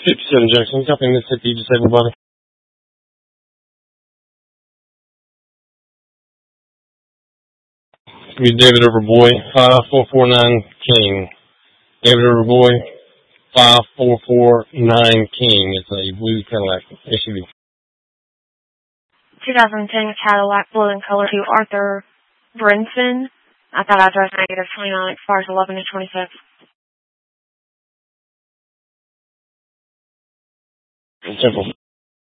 57 Jackson, copy Mississippi, disabled body. Be David Overboy, 5449 King. David Overboy, 5449 King. It's a blue Cadillac SUV. 2010 Cadillac blue in color to Arthur Brinson. I thought address -29 expires 11/26. Simple.